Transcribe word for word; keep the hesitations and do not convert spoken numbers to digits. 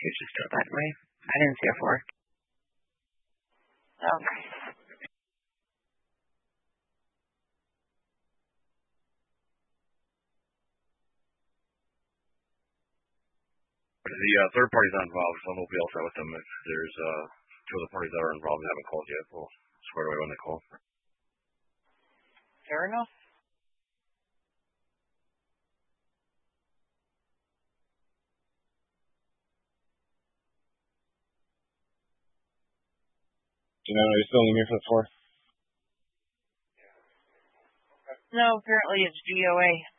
twos just go that way. I didn't see a four. Okay. The uh, third party's not involved, so we'll be all set with them. If there's uh, two of the parties that are involved and haven't called yet, we'll square away when they call. Fair enough. You know, are you still in here for the four? No, apparently it's G O A.